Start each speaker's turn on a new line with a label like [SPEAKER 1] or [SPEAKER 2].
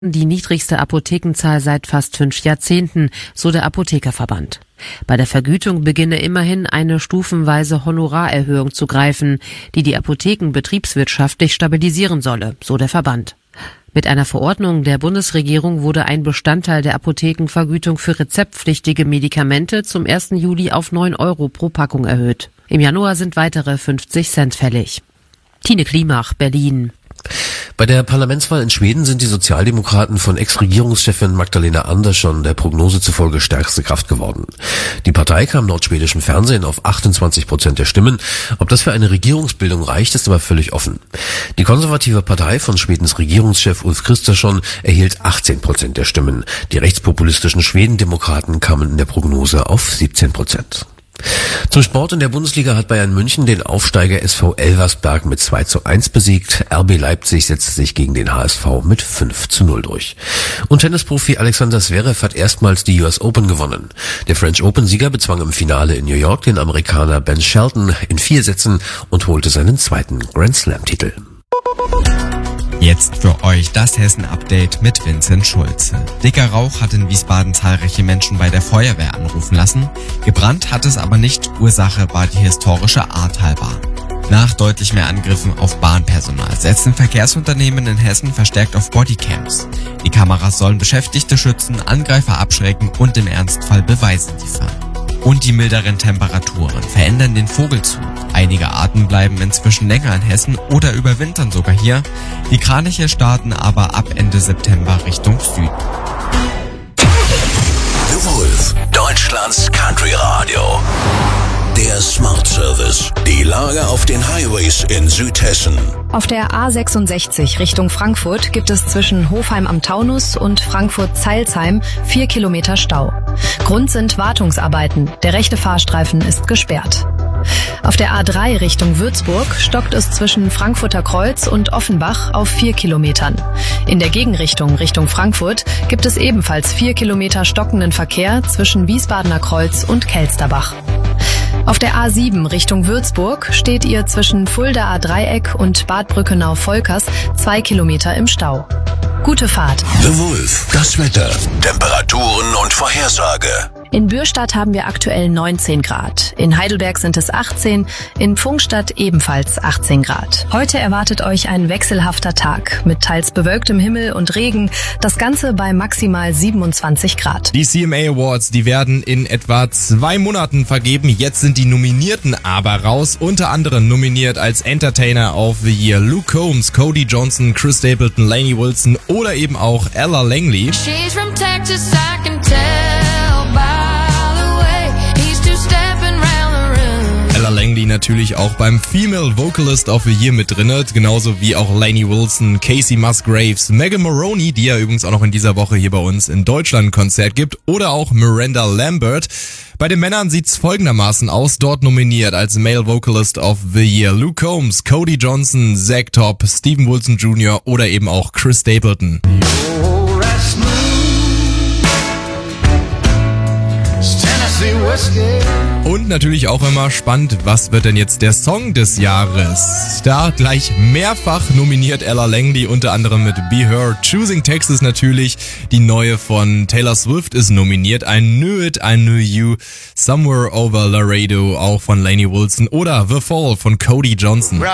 [SPEAKER 1] Die niedrigste Apothekenzahl seit fast 5 Jahrzehnten, so der Apothekerverband. Bei der Vergütung beginne immerhin eine stufenweise Honorarerhöhung zu greifen, die die Apotheken betriebswirtschaftlich stabilisieren solle, so der Verband. Mit einer Verordnung der Bundesregierung wurde ein Bestandteil der Apothekenvergütung für rezeptpflichtige Medikamente zum 1. Juli auf 9 € pro Packung erhöht. Im Januar sind weitere 50 Cent fällig. Tine Klimach, Berlin.
[SPEAKER 2] Bei der Parlamentswahl in Schweden sind die Sozialdemokraten von Ex-Regierungschefin Magdalena Andersson der Prognose zufolge stärkste Kraft geworden. Die Partei kam laut schwedischem Fernsehen auf 28% der Stimmen. Ob das für eine Regierungsbildung reicht, ist aber völlig offen. Die konservative Partei von Schwedens Regierungschef Ulf Kristersson erhielt 18% der Stimmen. Die rechtspopulistischen Schwedendemokraten kamen in der Prognose auf 17%. Zum Sport: in der Bundesliga hat Bayern München den Aufsteiger SV Elversberg mit 2:1 besiegt. RB Leipzig setzte sich gegen den HSV mit 5:0 durch. Und Tennisprofi Alexander Zverev hat erstmals die US Open gewonnen. Der French Open-Sieger bezwang im Finale in New York den Amerikaner Ben Shelton in 4 Sätzen und holte seinen zweiten Grand Slam-Titel.
[SPEAKER 3] Jetzt für euch das Hessen-Update mit Vincent Schulze. Dicker Rauch hat in Wiesbaden zahlreiche Menschen bei der Feuerwehr anrufen lassen. Gebrannt hat es aber nicht. Ursache war die historische Ahrtalbahn. Nach deutlich mehr Angriffen auf Bahnpersonal setzen Verkehrsunternehmen in Hessen verstärkt auf Bodycams. Die Kameras sollen Beschäftigte schützen, Angreifer abschrecken und im Ernstfall Beweise liefern. Und die milderen Temperaturen verändern den Vogelzug. Einige Arten bleiben inzwischen länger in Hessen oder überwintern sogar hier. Die Kraniche starten aber ab Ende September Richtung Süden.
[SPEAKER 4] The Wolf, Deutschlands Country Radio. Der Smart Service. Die Lage auf den Highways in Südhessen.
[SPEAKER 5] Auf der A66 Richtung Frankfurt gibt es zwischen Hofheim am Taunus und Frankfurt-Zeilsheim 4 Kilometer Stau. Grund sind Wartungsarbeiten. Der rechte Fahrstreifen ist gesperrt. Auf der A3 Richtung Würzburg stockt es zwischen Frankfurter Kreuz und Offenbach auf 4 Kilometern. In der Gegenrichtung Richtung Frankfurt gibt es ebenfalls 4 Kilometer stockenden Verkehr zwischen Wiesbadener Kreuz und Kelsterbach. Auf der A7 Richtung Würzburg steht ihr zwischen Fuldaer Dreieck und Bad Brückenau-Volkers 2 Kilometer im Stau. Gute Fahrt.
[SPEAKER 4] The Wolf, das Wetter, Temperaturen und Vorhersage.
[SPEAKER 5] In Bürstadt haben wir aktuell 19 Grad. In Heidelberg sind es 18, in Pfungstadt ebenfalls 18 Grad. Heute erwartet euch ein wechselhafter Tag mit teils bewölktem Himmel und Regen. Das Ganze bei maximal 27 Grad.
[SPEAKER 3] Die CMA Awards, die werden in etwa 2 Monaten vergeben. Jetzt sind die Nominierten aber raus. Unter anderem nominiert als Entertainer of the Year Luke Combs, Cody Johnson, Chris Stapleton, Lainey Wilson oder eben auch Ella Langley.
[SPEAKER 6] She's from Texas, I can tell by
[SPEAKER 3] Ella Langley natürlich auch beim Female Vocalist of the Year mit drinne, genauso wie auch Lainey Wilson, Casey Musgraves, Megan Moroney, die ja übrigens auch noch in dieser Woche hier bei uns in Deutschland ein Konzert gibt, oder auch Miranda Lambert. Bei den Männern sieht's folgendermaßen aus. Dort nominiert als Male Vocalist of the Year Luke Combs, Cody Johnson, Zach Top, Steven Wilson Jr. oder eben auch Chris Stapleton. Und natürlich auch immer spannend, was wird denn jetzt der Song des Jahres? Da gleich mehrfach nominiert Ella Langley, unter anderem mit Be Her. Choosing Texas natürlich, die neue von Taylor Swift ist nominiert. I Knew It, I Knew You, Somewhere Over Laredo, auch von Lainey Wilson, oder The Fall von Cody Johnson.